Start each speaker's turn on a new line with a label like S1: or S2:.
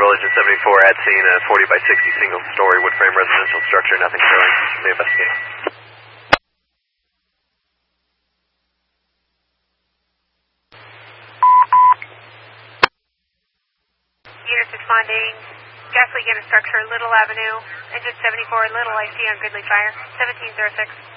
S1: Control, Agent 74 at scene, a 40 by 60 single-story wood frame residential structure, nothing showing. May investigate.
S2: Units responding. Gas leak in a structure, Little Avenue. Engine 74, Little IC on Gridley Fire. 1706.